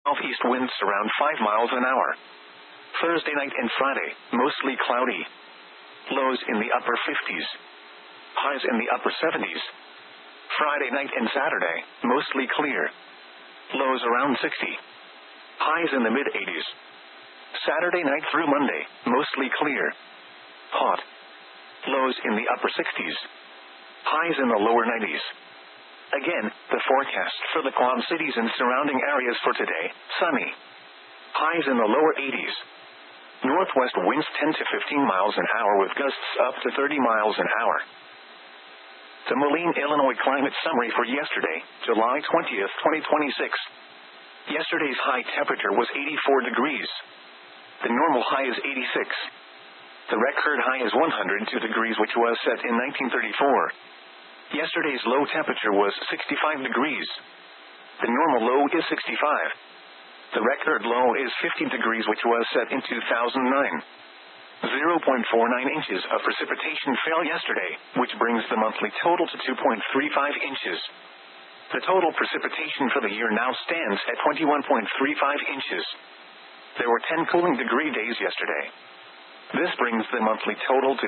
Southeast winds around 5 miles an hour. Thursday night and Friday, mostly cloudy. Lows in the upper 50s. Highs in the upper 70s. Friday night and Saturday, mostly clear. Lows around 60. Highs in the mid-80s. Saturday night through Monday, mostly clear. Hot. Lows in the upper 60s. Highs in the lower 90s. Again, the forecast for the Quad Cities and surrounding areas for today, sunny. Highs in the lower 80s. Northwest winds 10 to 15 miles an hour with gusts up to 30 miles an hour. The Moline, Illinois climate summary for yesterday, July 20th, 2026. Yesterday's high temperature was 84 degrees. The normal high is 86. The record high is 102 degrees, which was set in 1934. Yesterday's low temperature was 65 degrees. The normal low is 65. The record low is 50 degrees, which was set in 2009. 0.49 inches of precipitation fell yesterday, which brings the monthly total to 2.35 inches. The total precipitation for the year now stands at 21.35 inches. There were 10 cooling degree days yesterday. This brings the monthly total to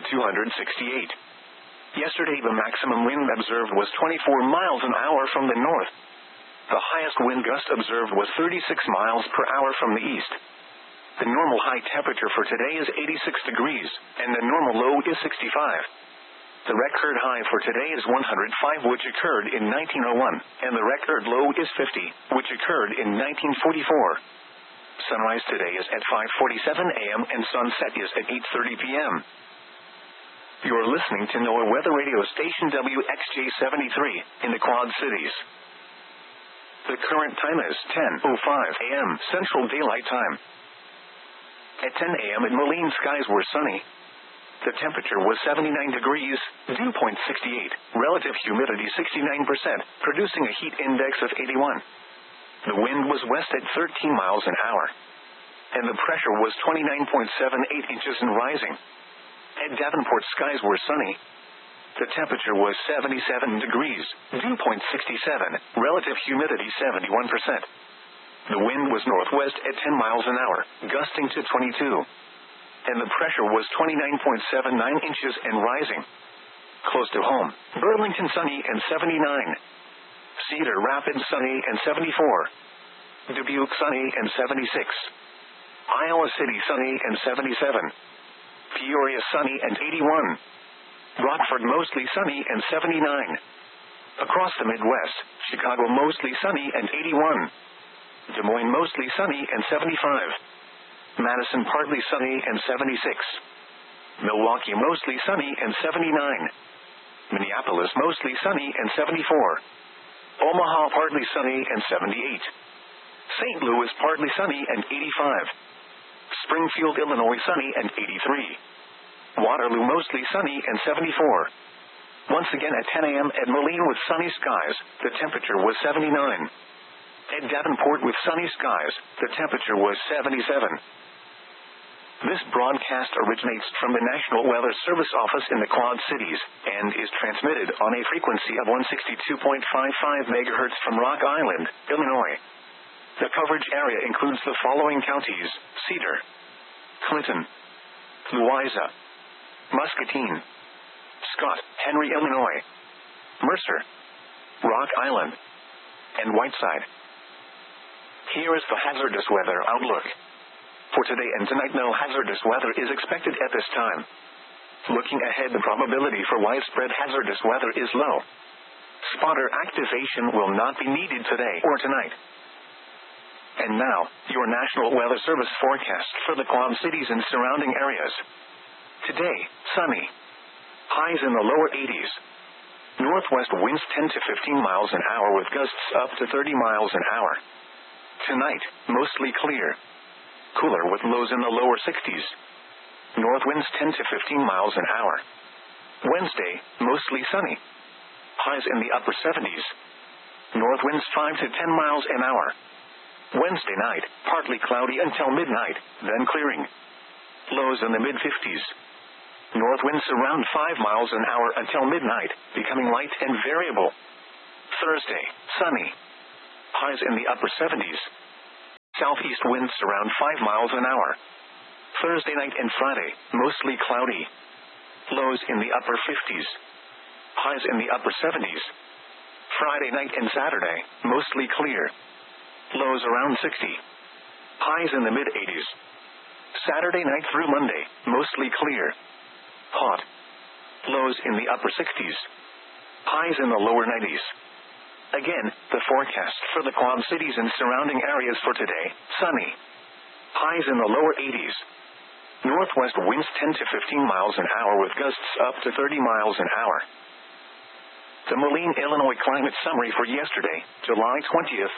268. Yesterday the maximum wind observed was 24 miles an hour from the north. The highest wind gust observed was 36 miles per hour from the east. The normal high temperature for today is 86 degrees, and the normal low is 65. The record high for today is 105, which occurred in 1901, and the record low is 50, which occurred in 1944. Sunrise today is at 5:47 a.m. and sunset is at 8:30 p.m. You are listening to NOAA Weather Radio Station WXJ-73 in the Quad Cities. The current time is 10:05 a.m. Central Daylight Time. At 10 a.m. in Moline, skies were sunny. The temperature was 79 degrees, dew point 68, relative humidity 69%, producing a heat index of 81. The wind was west at 13 miles an hour. And the pressure was 29.78 inches and rising. At Davenport, skies were sunny. The temperature was 77 degrees, dew point 67, relative humidity 71%. The wind was northwest at 10 miles an hour, gusting to 22. And the pressure was 29.79 inches and rising. Close to home, Burlington sunny and 79. Cedar Rapids sunny and 74. Dubuque sunny and 76. Iowa City sunny and 77. Peoria sunny and 81. Rockford mostly sunny and 79. Across the Midwest, Chicago mostly sunny and 81. Des Moines mostly sunny and 75. Madison partly sunny and 76. Milwaukee mostly sunny and 79. Minneapolis mostly sunny and 74. Omaha partly sunny and 78. St. Louis partly sunny and 85. Springfield, Illinois sunny and 83. Waterloo mostly sunny and 74. Once again at 10 a.m. at Moline with sunny skies, the temperature was 79. At Davenport with sunny skies, the temperature was 77. This broadcast originates from the National Weather Service office in the Quad Cities, and is transmitted on a frequency of 162.55 MHz from Rock Island, Illinois. The coverage area includes the following counties: Cedar, Clinton, Louisa, Muscatine, Scott, Henry, Illinois, Mercer, Rock Island, and Whiteside. Here is the hazardous weather outlook. For today and tonight, no hazardous weather is expected at this time. Looking ahead, the probability for widespread hazardous weather is low. Spotter activation will not be needed today or tonight. And now, your National Weather Service forecast for the Quad Cities and surrounding areas. Today, sunny. Highs in the lower 80s. Northwest winds 10 to 15 miles an hour with gusts up to 30 miles an hour. Tonight, mostly clear. Cooler with lows in the lower 60s. North winds 10 to 15 miles an hour. Wednesday, mostly sunny. Highs in the upper 70s. North winds 5 to 10 miles an hour. Wednesday night, partly cloudy until midnight, then clearing. Lows in the mid-50s. North winds around 5 miles an hour until midnight, becoming light and variable. Thursday, sunny. Highs in the upper 70s. Southeast winds around 5 miles an hour. Thursday night and Friday, mostly cloudy. Lows in the upper 50s. Highs in the upper 70s. Friday night and Saturday, mostly clear. Lows around 60. Highs in the mid-80s. Saturday night through Monday, mostly clear. Hot. Lows in the upper 60s. Highs in the lower 90s. Again, the forecast for the Quad Cities and surrounding areas for today, sunny. Highs in the lower 80s. Northwest winds 10 to 15 miles an hour with gusts up to 30 miles an hour. The Moline, Illinois climate summary for yesterday, July 20th,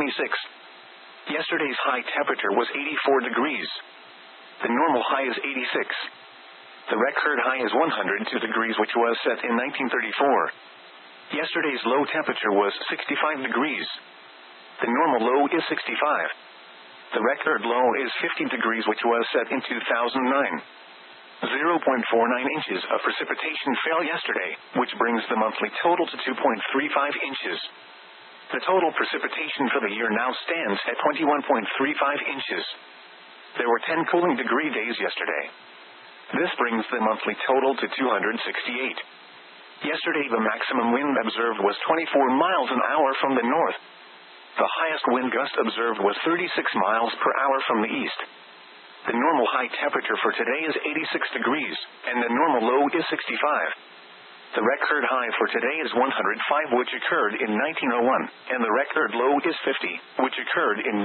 2026. Yesterday's high temperature was 84 degrees. The normal high is 86. The record high is 102 degrees, which was set in 1934. Yesterday's low temperature was 65 degrees. The normal low is 65. The record low is 50 degrees, which was set in 2009. 0.49 inches of precipitation fell yesterday, which brings the monthly total to 2.35 inches. The total precipitation for the year now stands at 21.35 inches. There were 10 cooling degree days yesterday. This brings the monthly total to 268. Yesterday the maximum wind observed was 24 miles an hour from the north. The highest wind gust observed was 36 miles per hour from the east. The normal high temperature for today is 86 degrees, and the normal low is 65. The record high for today is 105, which occurred in 1901, and the record low is 50, which occurred in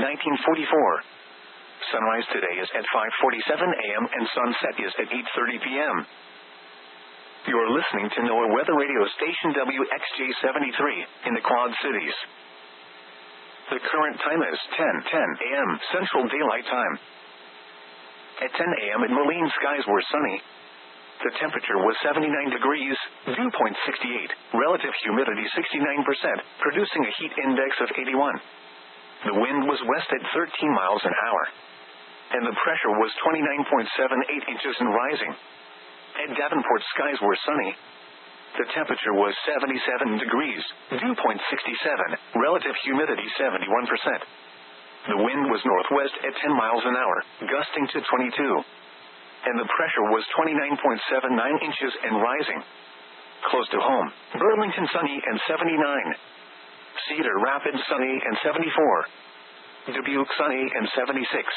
1944. Sunrise today is at 5:47 a.m. and sunset is at 8:30 p.m. You are listening to NOAA Weather Radio Station WXJ-73 in the Quad Cities. The current time is 10:10 a.m. Central Daylight Time. At 10 a.m. in Moline, skies were sunny. The temperature was 79 degrees, dew point 68, relative humidity 69%, producing a heat index of 81. The wind was west at 13 miles an hour. And the pressure was 29.78 inches and rising. At Davenport, skies were sunny. The temperature was 77 degrees, dew point 67, relative humidity 71%. The wind was northwest at 10 miles an hour, gusting to 22. And the pressure was 29.79 inches and rising. Close to home, Burlington sunny and 79. Cedar Rapids sunny and 74. Dubuque sunny and 76.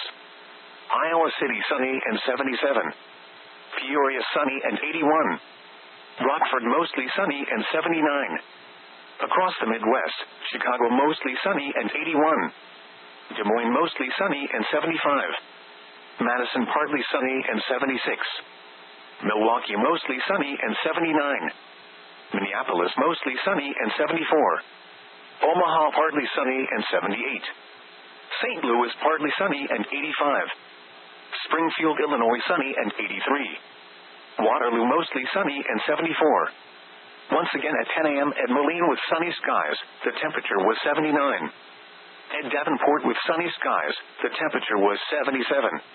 Iowa City sunny and 77. Peoria sunny and 81. Rockford mostly sunny and 79. Across the Midwest, Chicago mostly sunny and 81. Des Moines mostly sunny and 75. Madison partly sunny and 76. Milwaukee mostly sunny and 79. Minneapolis mostly sunny and 74. Omaha partly sunny and 78. St. Louis partly sunny and 85. Springfield, Illinois sunny and 83. Waterloo mostly sunny and 74. Once again at 10 a.m. at Moline with sunny skies, the temperature was 79. At Davenport with sunny skies, the temperature was 77.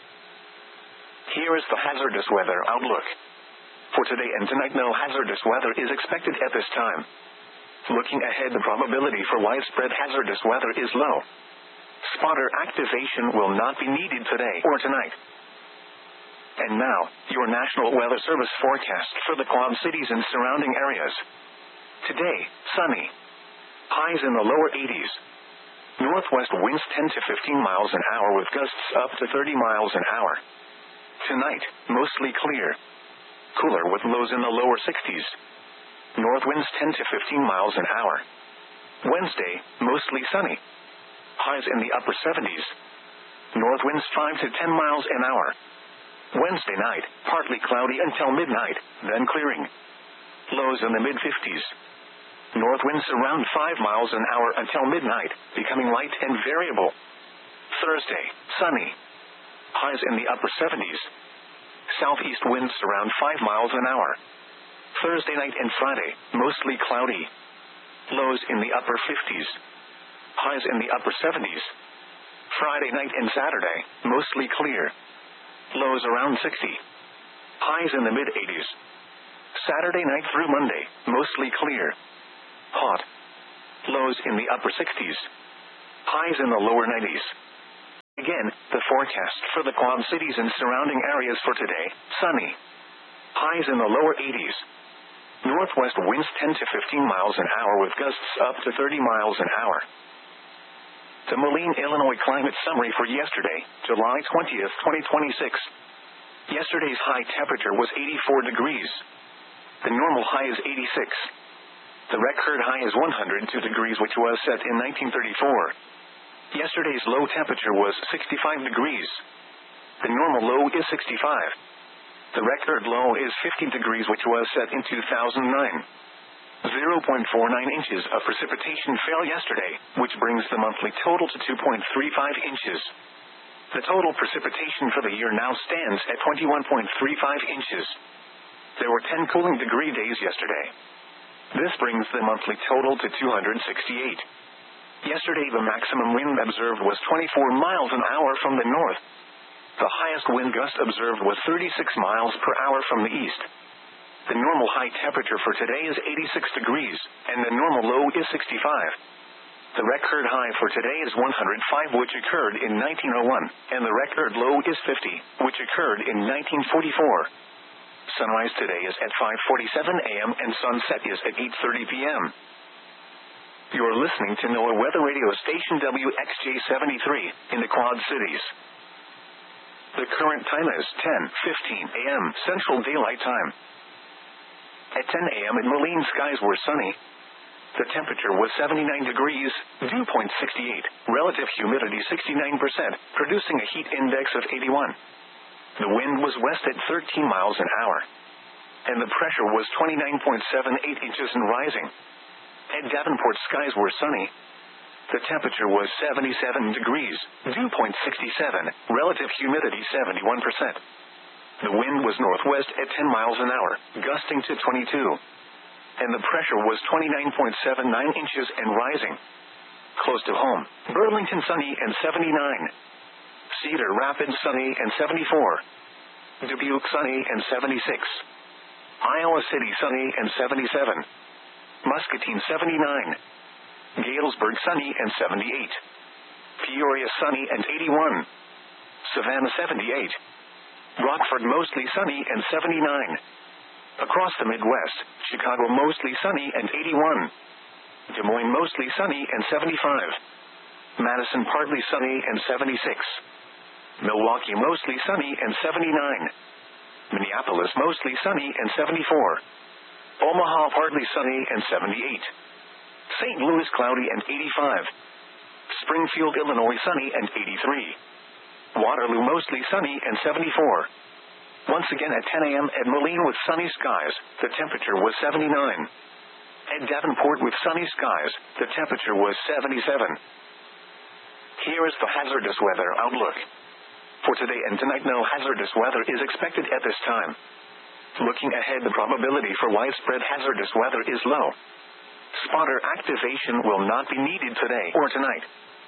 Here is the hazardous weather outlook. For today and tonight, no hazardous weather is expected at this time. Looking ahead, the probability for widespread hazardous weather is low. Spotter activation will not be needed today or tonight. And now, your National Weather Service forecast for the Quad Cities and surrounding areas. Today, sunny. Highs in the lower 80s. Northwest winds 10 to 15 miles an hour with gusts up to 30 miles an hour. Tonight, mostly clear. Cooler with lows in the lower 60s. North winds 10 to 15 miles an hour. Wednesday, mostly sunny. Highs in the upper 70s. North winds 5 to 10 miles an hour. Wednesday night, partly cloudy until midnight, then clearing. Lows in the mid-50s. North winds around 5 miles an hour until midnight, becoming light and variable. Thursday, sunny. Highs in the upper 70s. Southeast winds around 5 miles an hour. Thursday night and Friday, mostly cloudy. Lows in the upper 50s. Highs in the upper 70s. Friday night and Saturday, mostly clear. Lows around 60. Highs in the mid-80s. Saturday night through Monday, mostly clear. Hot. Lows in the upper 60s. Highs in the lower 90s. forecast for the Quad Cities and surrounding areas for today: sunny. Highs in the lower 80s. Northwest winds 10 to 15 miles an hour with gusts up to 30 miles an hour. The Moline, Illinois climate summary for yesterday, July 20th, 2026. Yesterday's high temperature was 84 degrees. The normal high is 86. The record high is 102 degrees, which was set in 1934. Yesterday's low temperature was 65 degrees. The normal low is 65. The record low is 50 degrees, which was set in 2009. 0.49 inches of precipitation fell yesterday, which brings the monthly total to 2.35 inches. The total precipitation for the year now stands at 21.35 inches. There were 10 cooling degree days yesterday. This brings the monthly total to 268. Yesterday the maximum wind observed was 24 miles an hour from the north. The highest wind gust observed was 36 miles per hour from the east. The normal high temperature for today is 86 degrees, and the normal low is 65. The record high for today is 105, which occurred in 1901, and the record low is 50, which occurred in 1944. Sunrise today is at 5:47 a.m. and sunset is at 8:30 p.m. You are listening to NOAA Weather Radio Station WXJ73 in the Quad Cities. The current time is 10:15 a.m. Central Daylight Time. At 10 a.m. in Moline, skies were sunny. The temperature was 79 degrees, dew point 68, relative humidity 69%, producing a heat index of 81. The wind was west at 13 miles an hour. And the pressure was 29.78 inches and rising. At Davenport, skies were sunny. The temperature was 77 degrees, dew point 67, relative humidity 71%. The wind was northwest at 10 miles an hour, gusting to 22. And the pressure was 29.79 inches and rising. Close to home, Burlington sunny and 79. Cedar Rapids sunny and 74. Dubuque sunny and 76. Iowa City sunny and 77. Muscatine 79. Galesburg sunny and 78. Peoria sunny and 81. Savannah 78. Rockford mostly sunny and 79. Across the Midwest, Chicago mostly sunny and 81. Des Moines mostly sunny and 75. Madison partly sunny and 76. Milwaukee mostly sunny and 79. Minneapolis mostly sunny and 74. Omaha partly sunny and 78. St. Louis cloudy and 85. Springfield, Illinois sunny and 83. Waterloo mostly sunny and 74. Once again at 10 a.m. at Moline with sunny skies, the temperature was 79. At Davenport with sunny skies, the temperature was 77. Here is the hazardous weather outlook. For today and tonight, no hazardous weather is expected at this time. Looking ahead, the probability for widespread hazardous weather is low. Spotter activation will not be needed today or tonight.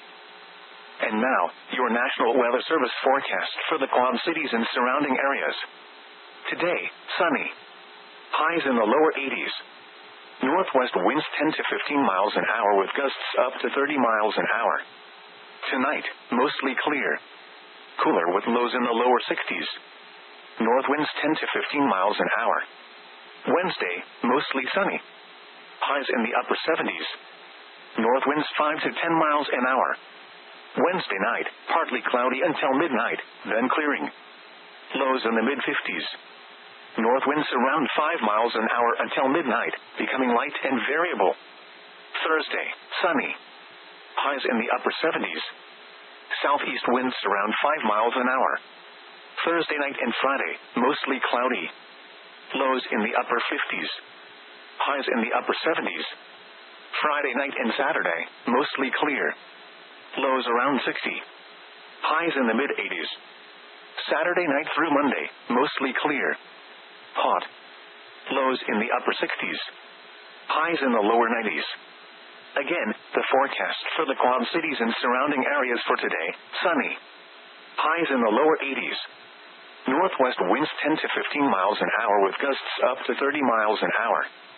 And now, your National Weather Service forecast for the Quad Cities and surrounding areas. Today, sunny. Highs in the lower 80s. Northwest winds 10 to 15 miles an hour with gusts up to 30 miles an hour. Tonight, mostly clear. Cooler with lows in the lower 60s. North winds 10 to 15 miles an hour. Wednesday, mostly sunny. Highs in the upper 70s. North winds 5 to 10 miles an hour. Wednesday night, partly cloudy until midnight, then clearing. Lows in the mid-50s. North winds around 5 miles an hour until midnight, becoming light and variable. Thursday, sunny. Highs in the upper 70s. Southeast winds around 5 miles an hour. Thursday night and Friday, mostly cloudy. Lows in the upper 50s. Highs in the upper 70s. Friday night and Saturday, mostly clear. Lows around 60. Highs in the mid-80s. Saturday night through Monday, mostly clear. Hot. Lows in the upper 60s. Highs in the lower 90s. Again, the forecast for the Quad Cities and surrounding areas for today: sunny. Highs in the lower 80s. Northwest winds 10 to 15 miles an hour with gusts up to 30 miles an hour.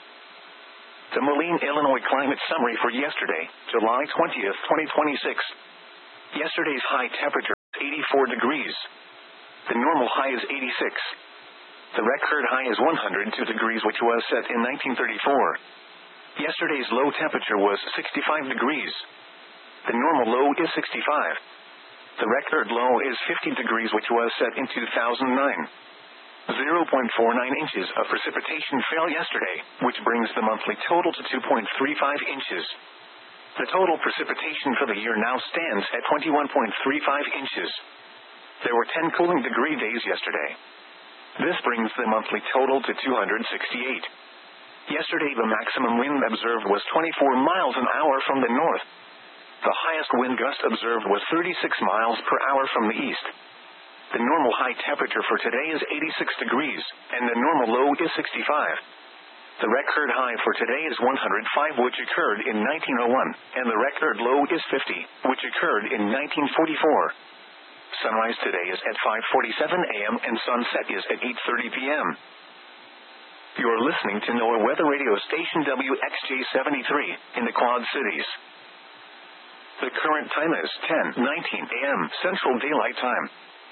The Moline, Illinois climate summary for yesterday, July 20th, 2026. Yesterday's high temperature, 84 degrees. The normal high is 86. The record high is 102 degrees, which was set in 1934. Yesterday's low temperature was 65 degrees. The normal low is 65. The record low is 50 degrees, which was set in 2009. 0.49 inches of precipitation fell yesterday, which brings the monthly total to 2.35 inches. The total precipitation for the year now stands at 21.35 inches. There were 10 cooling degree days yesterday. This brings the monthly total to 268. Yesterday the maximum wind observed was 24 miles an hour from the north. The highest wind gust observed was 36 miles per hour from the east. The normal high temperature for today is 86 degrees, and the normal low is 65. The record high for today is 105, which occurred in 1901, and the record low is 50, which occurred in 1944. Sunrise today is at 5:47 a.m. and sunset is at 8:30 p.m. You're listening to NOAA Weather Radio Station WXJ-73 in the Quad Cities. The current time is 10:19 a.m. Central Daylight Time.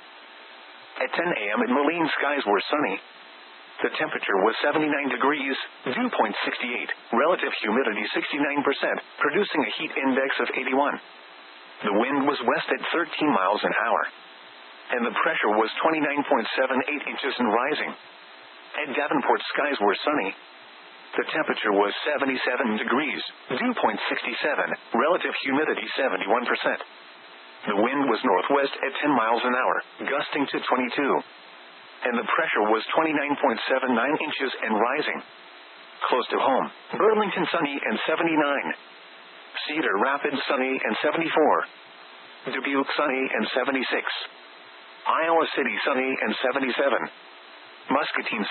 At 10 a.m. in Moline, skies were sunny. The temperature was 79 degrees, dew point 68, relative humidity 69%, producing a heat index of 81. The wind was west at 13 miles an hour, and the pressure was 29.78 inches and rising. At Davenport, skies were sunny. The temperature was 77 degrees, dew point 67, relative humidity 71%. The wind was northwest at 10 miles an hour, gusting to 22. And the pressure was 29.79 inches and rising. Close to home, Burlington sunny and 79. Cedar Rapids sunny and 74. Dubuque sunny and 76. Iowa City sunny and 77. Muscatine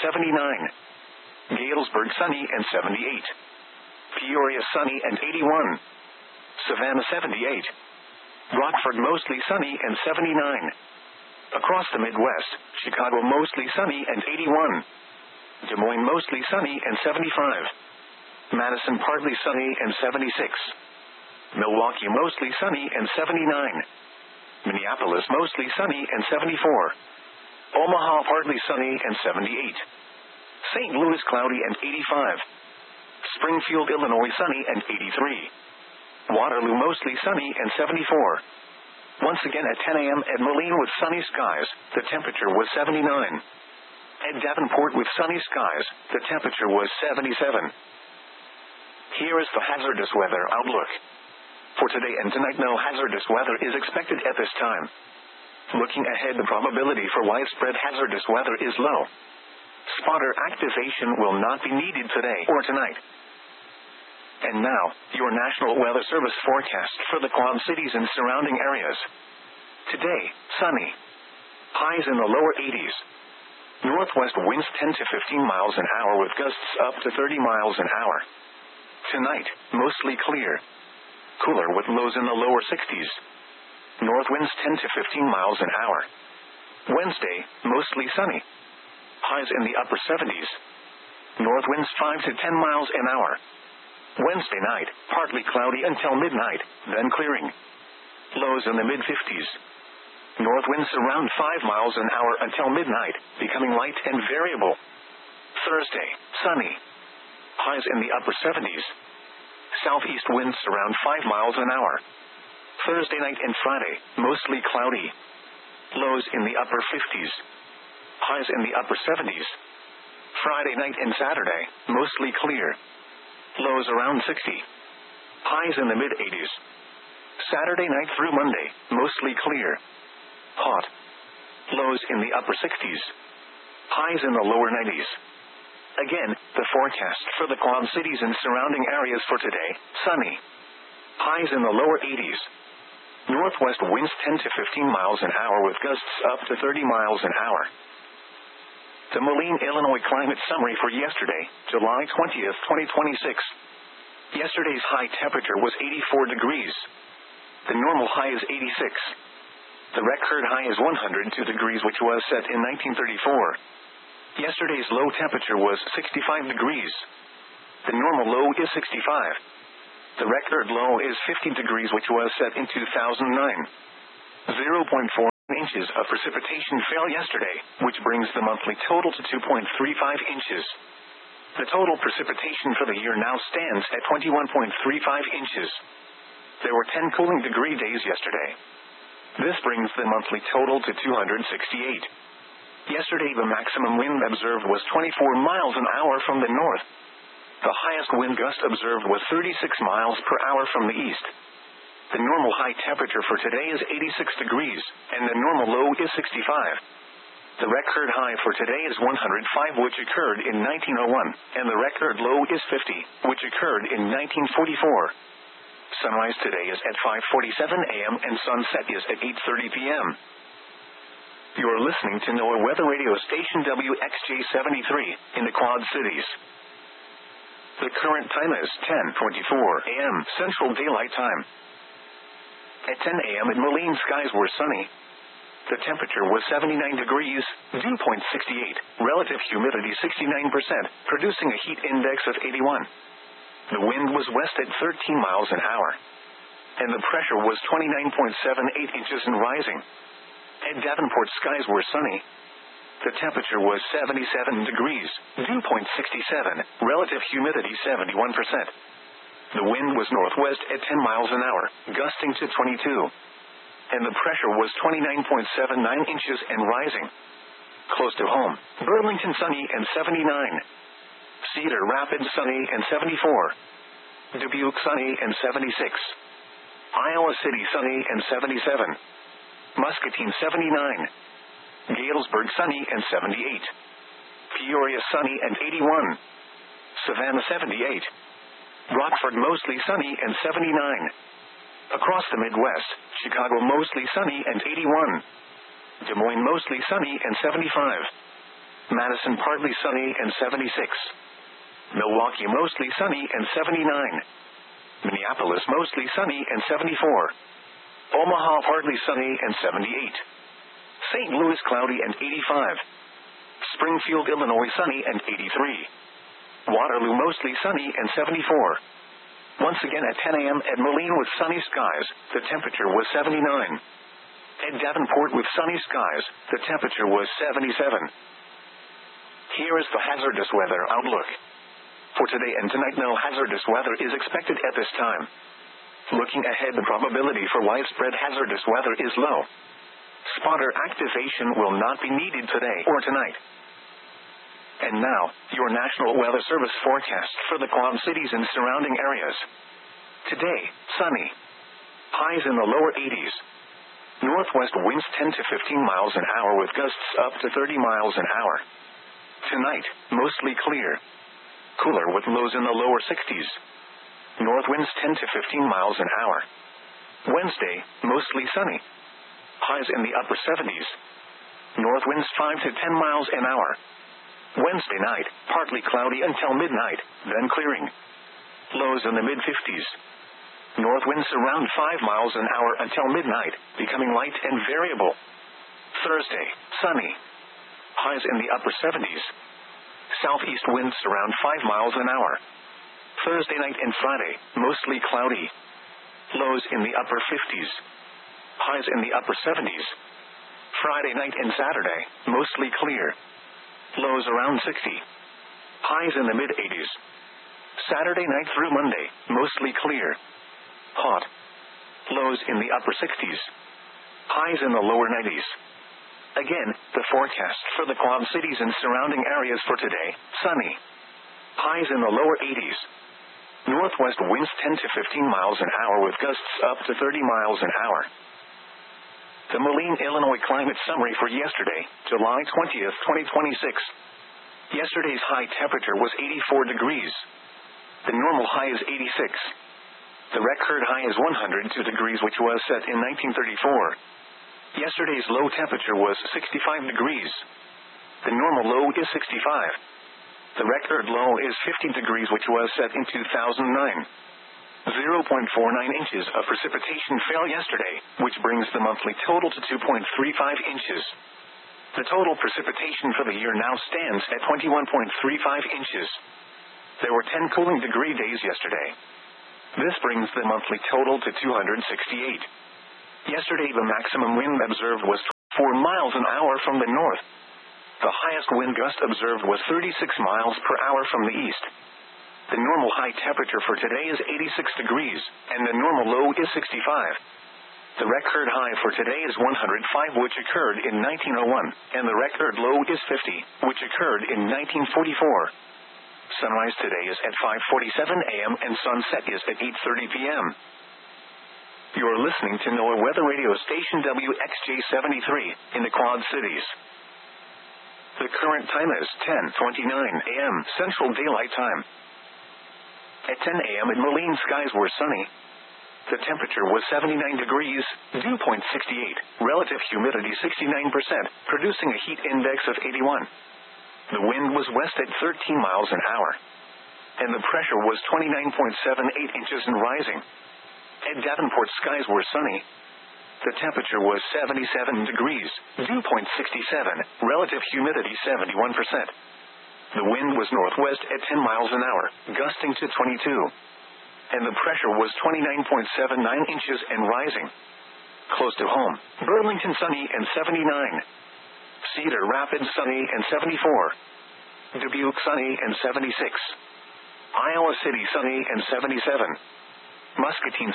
79. Galesburg sunny and 78. Peoria sunny and 81. Savannah 78. Rockford mostly sunny and 79. Across the Midwest, Chicago mostly sunny and 81. Des Moines mostly sunny and 75. Madison partly sunny and 76. Milwaukee mostly sunny and 79. Minneapolis mostly sunny and 74. Omaha partly sunny and 78. St. Louis cloudy and 85. Springfield, Illinois sunny and 83. Waterloo mostly sunny and 74. Once again at 10 a.m. at Moline with sunny skies, the temperature was 79. At Davenport with sunny skies, the temperature was 77. Here is the hazardous weather outlook. For today and tonight, no hazardous weather is expected at this time. Looking ahead, the probability for widespread hazardous weather is low. Spotter activation will not be needed today or tonight. And now, your National Weather Service forecast for the Quad Cities and surrounding areas. Today, sunny. Highs in the lower 80s. Northwest winds 10 to 15 miles an hour with gusts up to 30 miles an hour. Tonight, mostly clear. Cooler with lows in the lower 60s. North winds 10 to 15 miles an hour. Wednesday, mostly sunny. Highs in the upper 70s. North winds 5 to 10 miles an hour. Wednesday night, partly cloudy until midnight, then clearing. Lows in the mid-50s. North winds around 5 miles an hour until midnight, becoming light and variable. Thursday, sunny. Highs in the upper 70s. Southeast winds around 5 miles an hour. Thursday night and Friday, mostly cloudy. Lows in the upper 50s. Highs in the upper 70s. Friday night and Saturday, mostly clear. Lows around 60. Highs in the mid-80s. Saturday night through Monday, mostly clear. Hot. Lows in the upper 60s. Highs in the lower 90s. Again, the forecast for the Quad Cities and surrounding areas for today, sunny. Highs in the lower 80s. Northwest winds 10 to 15 miles an hour with gusts up to 30 miles an hour. The Moline, Illinois climate summary for yesterday, July 20th, 2026. Yesterday's high temperature was 84 degrees. The normal high is 86. The record high is 102 degrees, which was set in 1934. Yesterday's low temperature was 65 degrees. The normal low is 65. The record low is 50 degrees, which was set in 2009. 0.4 inches of precipitation fell yesterday, which brings the monthly total to 2.35 inches. The total precipitation for the year now stands at 21.35 inches. There were 10 cooling degree days yesterday. This brings the monthly total to 268. Yesterday the maximum wind observed was 24 miles an hour from the north. The highest wind gust observed was 36 miles per hour from the east. The normal high temperature for today is 86 degrees, and the normal low is 65. The record high for today is 105, which occurred in 1901, and the record low is 50, which occurred in 1944. Sunrise today is at 5:47 a.m. and sunset is at 8:30 p.m. You are listening to NOAA Weather Radio Station WXJ-73 in the Quad Cities. The current time is 10:24 a.m. Central Daylight Time. At 10 a.m. in Moline, skies were sunny. The temperature was 79 degrees, dew point 68, relative humidity 69%, producing a heat index of 81. The wind was west at 13 miles an hour, and the pressure was 29.78 inches and rising. At Davenport, skies were sunny. The temperature was 77 degrees, dew point 67, relative humidity 71%. The wind was northwest at 10 miles an hour, gusting to 22. And the pressure was 29.79 inches and rising. Close to home, Burlington sunny and 79. Cedar Rapids sunny and 74. Dubuque sunny and 76. Iowa City sunny and 77. Muscatine 79. Galesburg sunny and 78. Peoria sunny and 81. Savannah 78. Rockford mostly sunny and 79. Across the Midwest, Chicago mostly sunny and 81. Des Moines mostly sunny and 75. Madison partly sunny and 76. Milwaukee mostly sunny and 79. Minneapolis mostly sunny and 74. Omaha partly sunny and 78. St. Louis cloudy and 85. Springfield, Illinois sunny and 83. Waterloo mostly sunny and 74. Once again at 10 a.m. at Moline with sunny skies, the temperature was 79. At Davenport with sunny skies, the temperature was 77. Here is the hazardous weather outlook. For today and tonight, no hazardous weather is expected at this time. Looking ahead, the probability for widespread hazardous weather is low. Spotter activation will not be needed today or tonight. And now, your National Weather Service forecast for the Quad Cities and surrounding areas. Today, sunny. Highs in the lower 80s. Northwest winds 10 to 15 miles an hour with gusts up to 30 miles an hour. Tonight, mostly clear. Cooler with lows in the lower 60s. North winds 10 to 15 miles an hour. Wednesday, mostly sunny. Highs in the upper 70s. North winds 5 to 10 miles an hour. Wednesday night, partly cloudy until midnight, then clearing. Lows in the mid-50s. North winds around 5 miles an hour until midnight, becoming light and variable. Thursday, sunny. Highs in the upper 70s. Southeast winds around 5 miles an hour. Thursday night and Friday, mostly cloudy. Lows in the upper 50s. Highs in the upper 70s. Friday night and Saturday, mostly clear. Lows around 60. Highs in the mid-80s. Saturday night through Monday, mostly clear. Hot. Lows in the upper 60s. Highs in the lower 90s. Again, the forecast for the Quad Cities and surrounding areas for today, sunny. Highs in the lower 80s. Northwest winds 10 to 15 miles an hour with gusts up to 30 miles an hour. The Moline, Illinois climate summary for yesterday, July 20th, 2026. Yesterday's high temperature was 84 degrees. The normal high is 86. The record high is 102 degrees, which was set in 1934. Yesterday's low temperature was 65 degrees. The normal low is 65. The record low is 50 degrees, which was set in 2009. 0.49 inches of precipitation fell yesterday, which brings the monthly total to 2.35 inches. The total precipitation for the year now stands at 21.35 inches. There were 10 cooling degree days yesterday. This brings the monthly total to 268. Yesterday the maximum wind observed was 4 miles an hour from the north. The highest wind gust observed was 36 miles per hour from the east. The normal high temperature for today is 86 degrees, and the normal low is 65. The record high for today is 105, which occurred in 1901, and the record low is 50, which occurred in 1944. Sunrise today is at 5:47 a.m. and sunset is at 8:30 p.m. You are listening to NOAA Weather Radio Station WXJ-73 in the Quad Cities. The current time is 10:29 a.m. Central Daylight Time. At 10 a.m. in Moline, skies were sunny. The temperature was 79 degrees, dew point 68, relative humidity 69%, producing a heat index of 81. The wind was west at 13 miles an hour, and the pressure was 29.78 inches and rising. At Davenport, skies were sunny. The temperature was 77 degrees, dew point 67, relative humidity 71%. The wind was northwest at 10 miles an hour, gusting to 22. And the pressure was 29.79 inches and rising. Close to home, Burlington sunny and 79. Cedar Rapids sunny and 74. Dubuque sunny and 76. Iowa City sunny and 77. Muscatine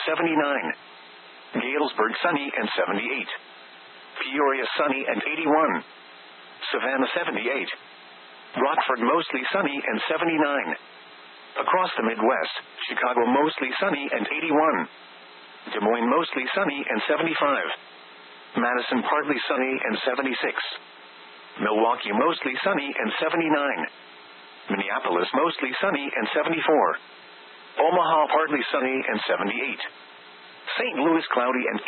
79. Galesburg sunny and 78. Peoria sunny and 81. Savannah 78. Rockford mostly sunny and 79. Across the Midwest, Chicago mostly sunny and 81. Des Moines mostly sunny and 75. Madison partly sunny and 76. Milwaukee mostly sunny and 79. Minneapolis mostly sunny and 74. Omaha partly sunny and 78. St. Louis cloudy and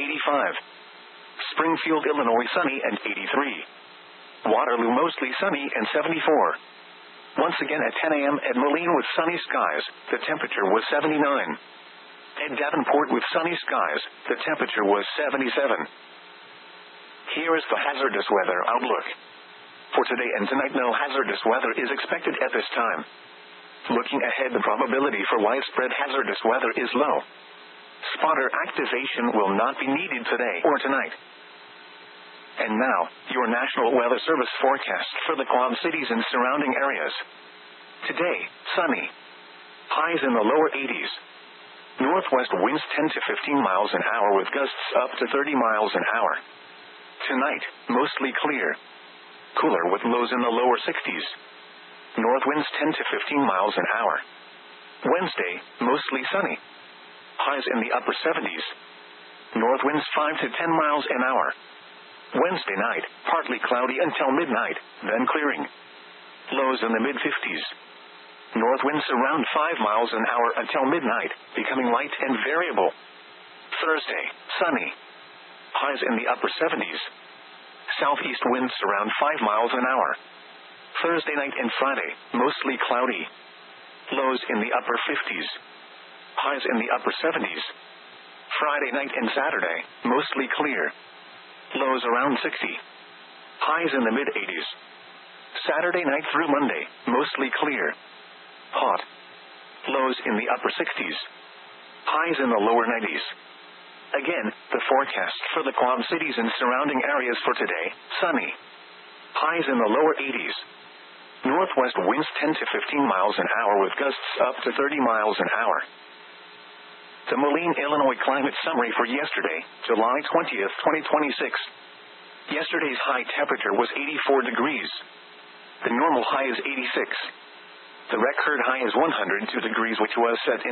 85. Springfield, Illinois sunny and 83. Waterloo mostly sunny and 74. Once again at 10 a.m. at Moline with sunny skies, the temperature was 79. At Davenport with sunny skies, the temperature was 77. Here is the hazardous weather outlook. For today and tonight, no hazardous weather is expected at this time. Looking ahead, the probability for widespread hazardous weather is low. Spotter activation will not be needed today or tonight. And now, your National Weather Service forecast for the Quad Cities and surrounding areas. Today, sunny. Highs in the lower 80s. Northwest winds 10 to 15 miles an hour with gusts up to 30 miles an hour. Tonight, mostly clear. Cooler with lows in the lower 60s. North winds 10 to 15 miles an hour. Wednesday, mostly sunny. Highs in the upper 70s. North winds 5 to 10 miles an hour. Wednesday night, partly cloudy until midnight, then clearing. Lows in the mid-50s. North winds around 5 miles an hour until midnight, becoming light and variable. Thursday, sunny. Highs in the upper 70s. Southeast winds around 5 miles an hour. Thursday night and Friday, mostly cloudy. Lows in the upper 50s. Highs in the upper 70s. Friday night and Saturday, mostly clear. Lows around 60. Highs in the mid-80s. Saturday night through Monday, mostly clear. Hot. Lows in the upper 60s. Highs in the lower 90s. Again, the forecast for the Quad Cities and surrounding areas for today, sunny. Highs in the lower 80s. Northwest winds 10 to 15 miles an hour with gusts up to 30 miles an hour. The Moline, Illinois climate summary for yesterday, July 20th, 2026. Yesterday's high temperature was 84 degrees. The normal high is 86. The record high is 102 degrees, which was set in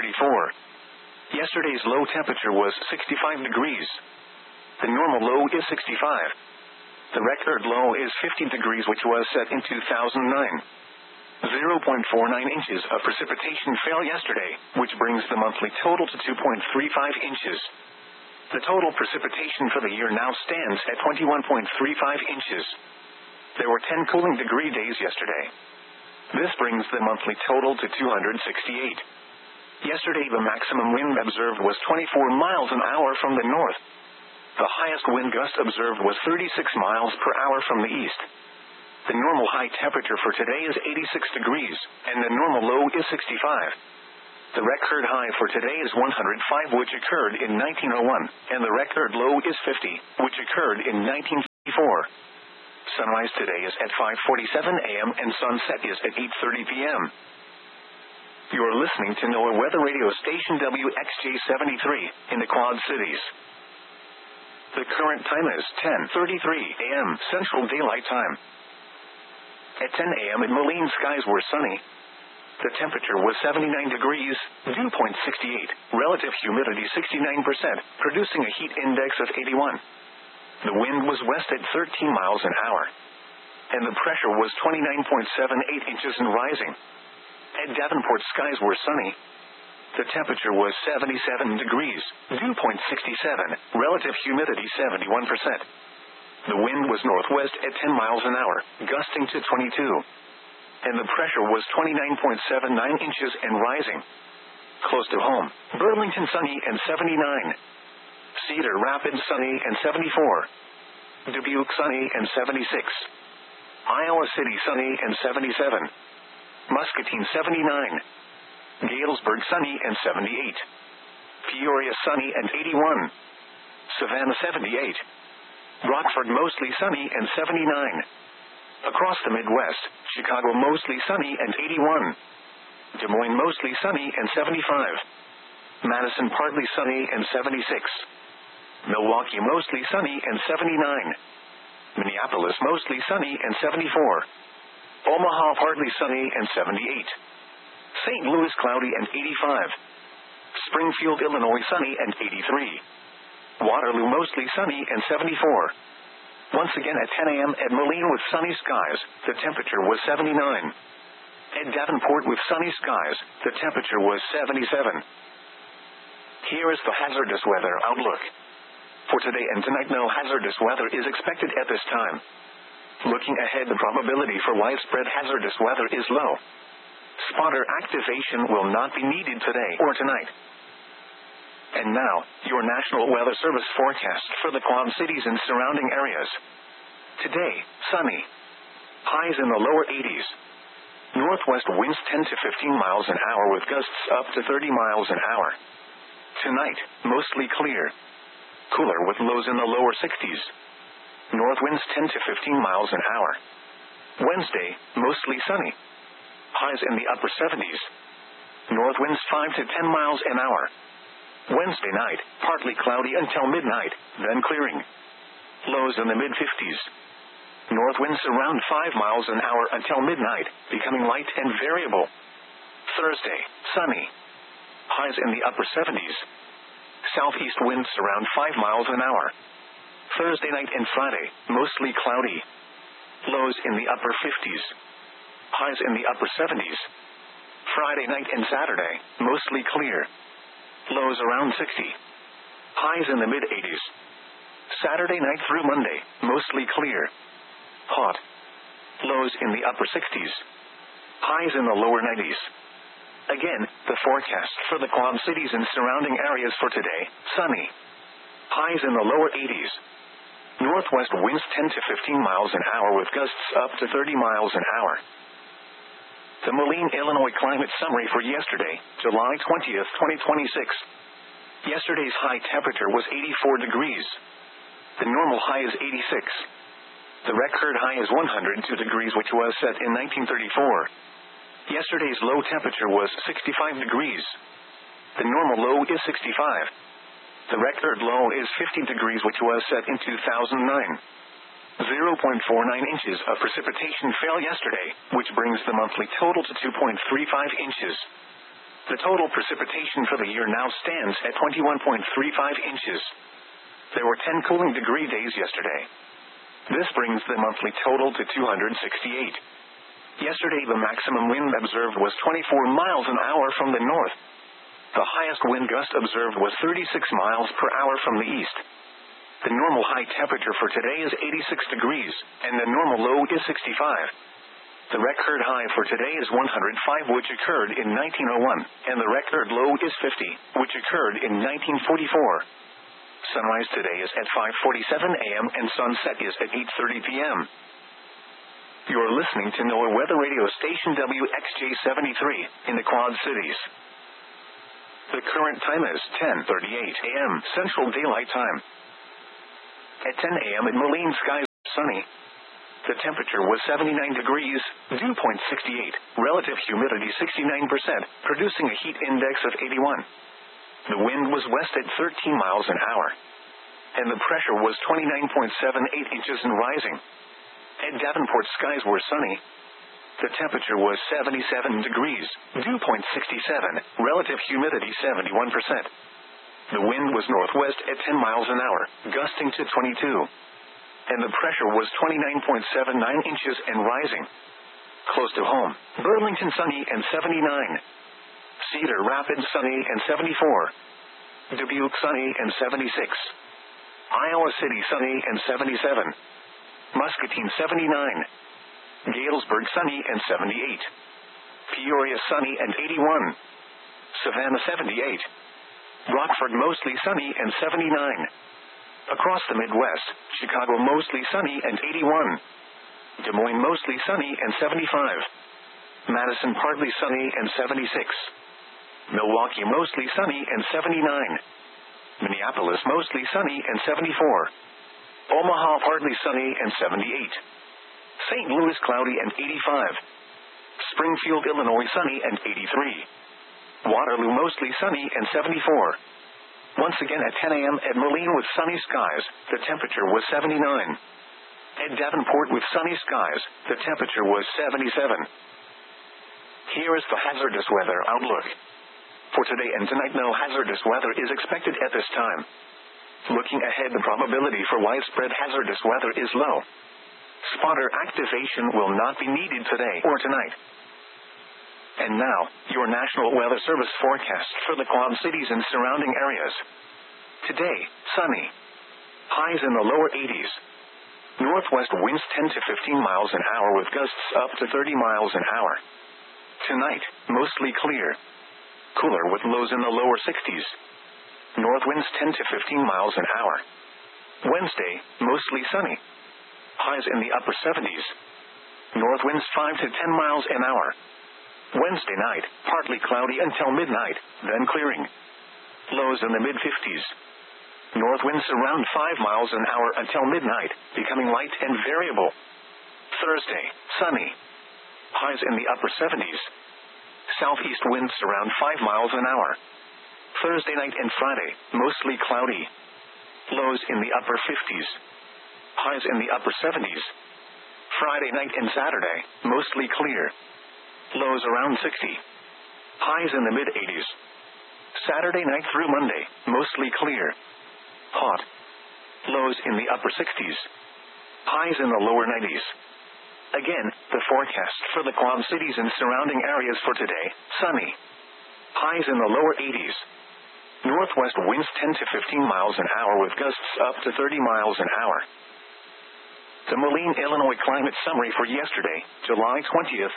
1934. Yesterday's low temperature was 65 degrees. The normal low is 65. The record low is 50 degrees, which was set in 2009. 0.49 inches of precipitation fell yesterday, which brings the monthly total to 2.35 inches. The total precipitation for the year now stands at 21.35 inches. There were 10 cooling degree days yesterday. This brings the monthly total to 268. Yesterday, the maximum wind observed was 24 miles an hour from the north. The highest wind gust observed was 36 miles per hour from the east. The normal high temperature for today is 86 degrees, and the normal low is 65. The record high for today is 105, which occurred in 1901, and the record low is 50, which occurred in 19 Sunrise today is at 5:47 a.m. and sunset is at 8:30 p.m. You are listening to NOAA Weather Radio Station WXJ73 in the Quad Cities. The current time is 10:33 a.m. Central Daylight Time. At 10 a.m. in Moline, skies were sunny. The temperature was 79 degrees, dew point 68, relative humidity 69%, producing a heat index of 81. The wind was west at 13 miles an hour, and the pressure was 29.78 inches and rising. At Davenport, skies were sunny. The temperature was 77 degrees, dew point 67, relative humidity 71%. The wind was northwest at 10 miles an hour, gusting to 22. And the pressure was 29.79 inches and rising. Close to home, Burlington sunny and 79. Cedar Rapids sunny and 74. Dubuque sunny and 76. Iowa City sunny and 77. Muscatine 79. Galesburg sunny and 78. Peoria sunny and 81. Savannah 78. Rockford mostly sunny and 79. Across the Midwest, Chicago mostly sunny and 81. Des Moines mostly sunny and 75. Madison partly sunny and 76. Milwaukee mostly sunny and 79. Minneapolis mostly sunny and 74. Omaha partly sunny and 78. St. Louis cloudy and 85. Springfield, Illinois sunny and 83. Waterloo mostly sunny and 74. Once again at 10 a.m. at Moline with sunny skies, the temperature was 79. At Davenport with sunny skies, the temperature was 77. Here is the hazardous weather outlook. For today and tonight, no hazardous weather is expected at this time. Looking ahead, the probability for widespread hazardous weather is low. Spotter activation will not be needed today or tonight. And now, your National Weather Service forecast for the Quad Cities and surrounding areas. Today, sunny. Highs in the lower 80s. Northwest winds 10 to 15 miles an hour with gusts up to 30 miles an hour. Tonight, mostly clear. Cooler with lows in the lower 60s. North winds 10 to 15 miles an hour. Wednesday, mostly sunny. Highs in the upper 70s. North winds 5 to 10 miles an hour. Wednesday night, partly cloudy until midnight, then clearing. Lows in the mid-50s. North winds around 5 miles an hour until midnight, becoming light and variable. Thursday, sunny. Highs in the upper 70s. Southeast winds around 5 miles an hour. Thursday night and Friday, mostly cloudy. Lows in the upper 50s. Highs in the upper 70s. Friday night and Saturday, mostly clear. Lows around 60. Highs in the mid-80s. Saturday night through Monday, mostly clear. Hot. Lows in the upper 60s. Highs in the lower 90s. Again, the forecast for the Quad Cities and surrounding areas for today, sunny. Highs in the lower 80s. Northwest winds 10 to 15 miles an hour with gusts up to 30 miles an hour. The Moline, Illinois climate summary for yesterday, July 20th, 2026. Yesterday's high temperature was 84 degrees. The normal high is 86. The record high is 102 degrees, which was set in 1934. Yesterday's low temperature was 65 degrees. The normal low is 65. The record low is 50 degrees, which was set in 2009. 0.49 inches of precipitation fell yesterday, which brings the monthly total to 2.35 inches. The total precipitation for the year now stands at 21.35 inches. There were 10 cooling degree days yesterday. This brings the monthly total to 268. Yesterday, the maximum wind observed was 24 miles an hour from the north. The highest wind gust observed was 36 miles per hour from the east. The normal high temperature for today is 86 degrees, and the normal low is 65. The record high for today is 105, which occurred in 1901, and the record low is 50, which occurred in 1944. Sunrise today is at 5:47 a.m. and sunset is at 8:30 p.m. You're listening to NOAA Weather Radio Station WXJ73 in the Quad Cities. The current time is 10:38 a.m. Central Daylight Time. At 10 a.m. in Moline, skies sunny. The temperature was 79 degrees, dew point 68, relative humidity 69%, producing a heat index of 81. The wind was west at 13 miles an hour. And the pressure was 29.78 inches and rising. At Davenport, skies were sunny. The temperature was 77 degrees, dew point 67, relative humidity 71%. The wind was northwest at 10 miles an hour, gusting to 22. And the pressure was 29.79 inches and rising. Close to home, Burlington sunny and 79. Cedar Rapids sunny and 74. Dubuque sunny and 76. Iowa City sunny and 77. Muscatine 79. Galesburg sunny and 78. Peoria sunny and 81. Savannah 78. Rockford mostly sunny and 79. Across the Midwest, Chicago mostly sunny and 81. Des Moines mostly sunny and 75. Madison partly sunny and 76. Milwaukee mostly sunny and 79. Minneapolis mostly sunny and 74. Omaha partly sunny and 78. St. Louis cloudy and 85. Springfield, Illinois sunny and 83. Waterloo mostly sunny and 74. Once again at 10 a.m. at Moline with sunny skies, the temperature was 79. At Davenport with sunny skies, the temperature was 77. Here is the hazardous weather outlook. For today and tonight, no hazardous weather is expected at this time. Looking ahead, the probability for widespread hazardous weather is low. Spotter activation will not be needed today or tonight. And now, your National Weather Service forecast for the Quad Cities and surrounding areas. Today, sunny. Highs in the lower 80s. Northwest winds 10 to 15 miles an hour with gusts up to 30 miles an hour. Tonight, mostly clear. Cooler with lows in the lower 60s. North winds 10 to 15 miles an hour. Wednesday, mostly sunny. Highs in the upper 70s. North winds 5 to 10 miles an hour. Wednesday night, partly cloudy until midnight, then clearing. Lows in the mid-50s. North winds around 5 miles an hour until midnight, becoming light and variable. Thursday, sunny. Highs in the upper 70s. Southeast winds around 5 miles an hour. Thursday night and Friday, mostly cloudy. Lows in the upper 50s. Highs in the upper 70s. Friday night and Saturday, mostly clear. Lows around 60. Highs in the mid-80s. Saturday night through Monday, mostly clear. Hot. Lows in the upper 60s. Highs in the lower 90s. Again, the forecast for the Quad Cities and surrounding areas for today, sunny. Highs in the lower 80s. Northwest winds 10 to 15 miles an hour with gusts up to 30 miles an hour. The Moline, Illinois climate summary for yesterday, July 20th,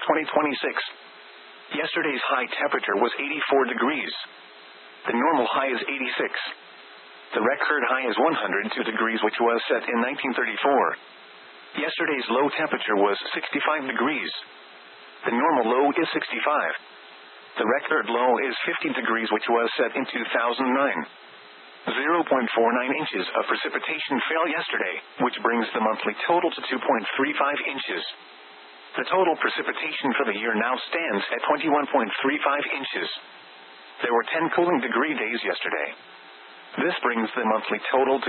2026. Yesterday's high temperature was 84 degrees. The normal high is 86. The record high is 102 degrees, which was set in 1934. Yesterday's low temperature was 65 degrees. The normal low is 65. The record low is 50 degrees, which was set in 2009. 0.49 inches of precipitation fell yesterday, which brings the monthly total to 2.35 inches. The total precipitation for the year now stands at 21.35 inches. There were 10 cooling degree days yesterday. This brings the monthly total to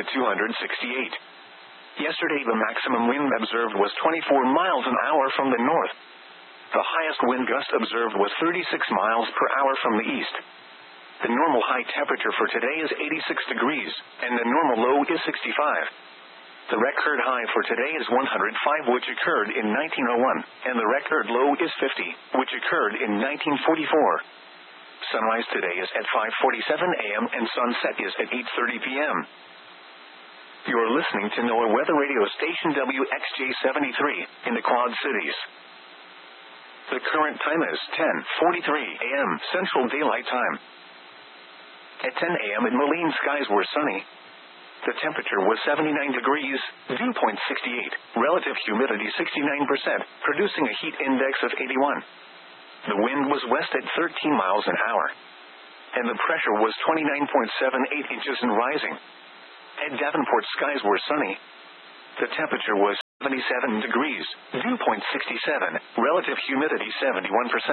268. Yesterday, the maximum wind observed was 24 miles an hour from the north. The highest wind gust observed was 36 miles per hour from the east. The normal high temperature for today is 86 degrees, and the normal low is 65. The record high for today is 105, which occurred in 1901, and the record low is 50, which occurred in 1944. Sunrise today is at 5:47 a.m. and sunset is at 8:30 p.m. You're listening to NOAA Weather Radio Station WXJ73 in the Quad Cities. The current time is 10:43 a.m. Central Daylight Time. At 10 a.m. in Moline, skies were sunny. The temperature was 79 degrees, dew point 68, relative humidity 69%, producing a heat index of 81. The wind was west at 13 miles an hour. And the pressure was 29.78 inches and rising. At Davenport, skies were sunny. The temperature was 77 degrees, dew point 67, relative humidity 71%.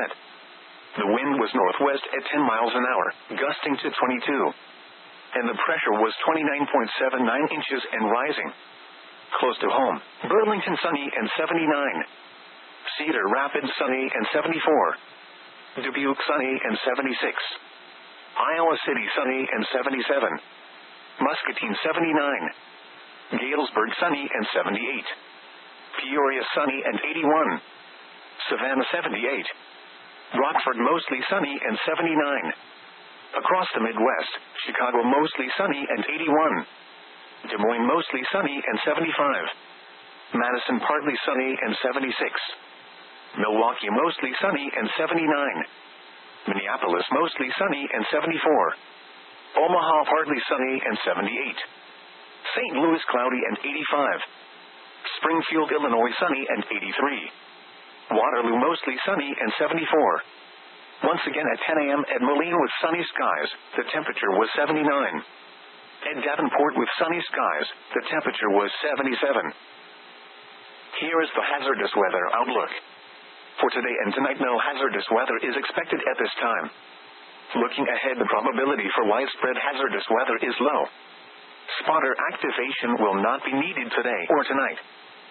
The wind was northwest at 10 miles an hour, gusting to 22. And the pressure was 29.79 inches and rising. Close to home, Burlington sunny and 79. Cedar Rapids sunny and 74. Dubuque sunny and 76. Iowa City sunny and 77. Muscatine 79. Galesburg sunny and 78. Peoria sunny and 81. Savannah 78. Rockford mostly sunny and 79. Across the Midwest, Chicago mostly sunny and 81. Des Moines mostly sunny and 75. Madison partly sunny and 76. Milwaukee mostly sunny and 79. Minneapolis mostly sunny and 74. Omaha partly sunny and 78. St. Louis cloudy and 85. Springfield, Illinois sunny and 83. Waterloo mostly sunny and 74. Once again at 10 a.m. at Moline with sunny skies, the temperature was 79. At Davenport with sunny skies, the temperature was 77. Here is the hazardous weather outlook. For today and tonight, no hazardous weather is expected at this time. Looking ahead, the probability for widespread hazardous weather is low. Spotter activation will not be needed today or tonight.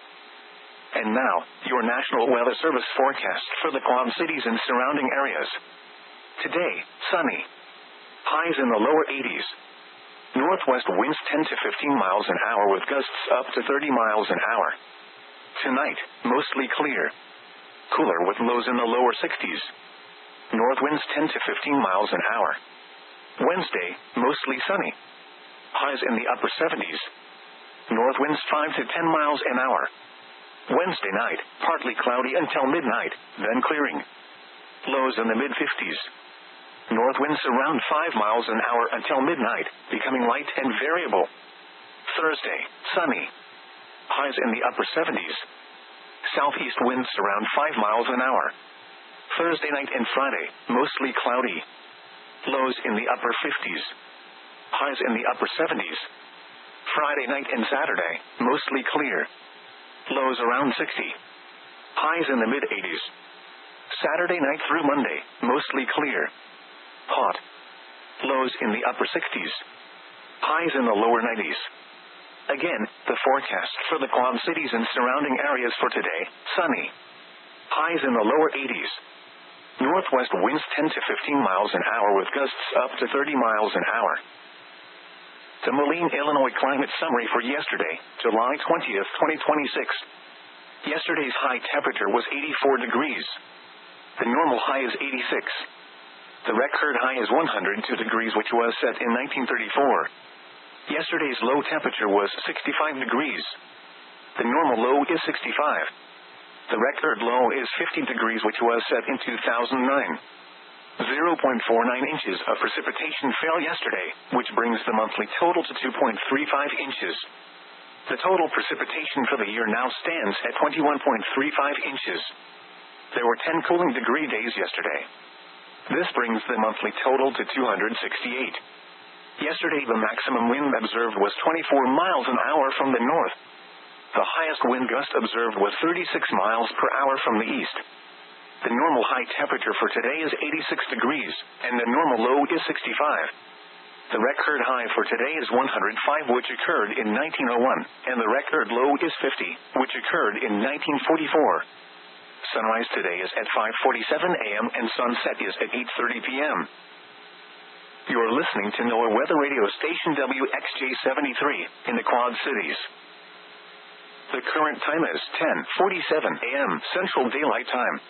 And now, your National Weather Service forecast for the Quad Cities and surrounding areas. Today, sunny. Highs in the lower 80s. Northwest winds 10 to 15 miles an hour with gusts up to 30 miles an hour. Tonight, mostly clear. Cooler with lows in the lower 60s. North winds 10 to 15 miles an hour. Wednesday, mostly sunny. Highs in the upper 70s. North winds 5 to 10 miles an hour. Wednesday night, partly cloudy until midnight, then clearing. Lows in the mid-50s. North winds around 5 miles an hour until midnight, becoming light and variable. Thursday, sunny. Highs in the upper 70s. Southeast winds around 5 miles an hour. Thursday night and Friday, mostly cloudy. Lows in the upper 50s. Highs in the upper 70s. Friday night and Saturday, mostly clear. Lows around 60. Highs in the mid-80s. Saturday night through Monday, mostly clear. Hot. Lows in the upper 60s. Highs in the lower 90s. Again, the forecast for the Quad Cities and surrounding areas for today, sunny. Highs in the lower 80s. Northwest winds 10 to 15 miles an hour with gusts up to 30 miles an hour. The Moline, Illinois climate summary for yesterday, July 20th, 2026. Yesterday's high temperature was 84 degrees. The normal high is 86. The record high is 102 degrees, which was set in 1934. Yesterday's low temperature was 65 degrees. The normal low is 65. The record low is 50 degrees, which was set in 2009. 0.49 inches of precipitation fell yesterday, which brings the monthly total to 2.35 inches. The total precipitation for the year now stands at 21.35 inches. There were 10 cooling degree days yesterday. This brings the monthly total to 268. Yesterday, the maximum wind observed was 24 miles an hour from the north. The highest wind gust observed was 36 miles per hour from the east. The normal high temperature for today is 86 degrees, and the normal low is 65. The record high for today is 105, which occurred in 1901, and the record low is 50, which occurred in 1944. Sunrise today is at 5:47 a.m. and sunset is at 8:30 p.m. You're listening to NOAA Weather Radio Station WXJ73 in the Quad Cities. The current time is 10:47 a.m. Central Daylight Time.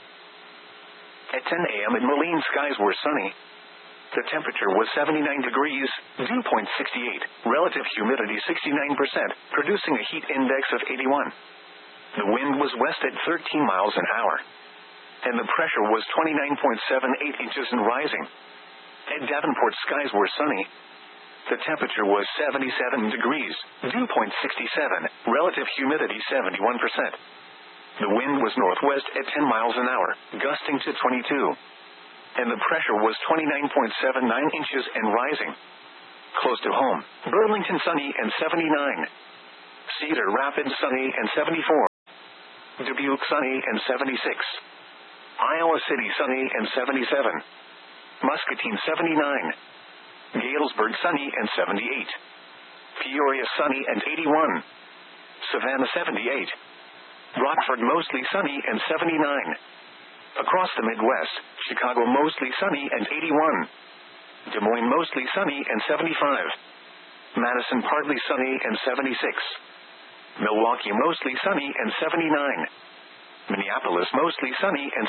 At 10 a.m. at Moline, skies were sunny. The temperature was 79 degrees, dew point 68, relative humidity 69%, producing a heat index of 81. The wind was west at 13 miles an hour. And the pressure was 29.78 inches and rising. At Davenport, skies were sunny. The temperature was 77 degrees, dew point 67, relative humidity 71%. The wind was northwest at 10 miles an hour, gusting to 22. And the pressure was 29.79 inches and rising. Close to home, Burlington sunny and 79. Cedar Rapids sunny and 74. Dubuque sunny and 76. Iowa City sunny and 77. Muscatine 79. Galesburg sunny and 78. Peoria sunny and 81. Savannah 78. Rockford mostly sunny and 79. Across the Midwest, Chicago mostly sunny and 81. Des Moines mostly sunny and 75. Madison partly sunny and 76. Milwaukee mostly sunny and 79. Minneapolis mostly sunny and